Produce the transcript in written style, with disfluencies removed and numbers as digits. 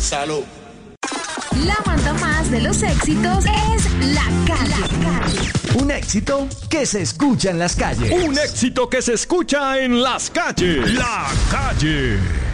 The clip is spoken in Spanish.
Salud. La banda más de los éxitos es La Calle. Un éxito que se escucha en las calles. Un éxito que se escucha en las calles. La Calle.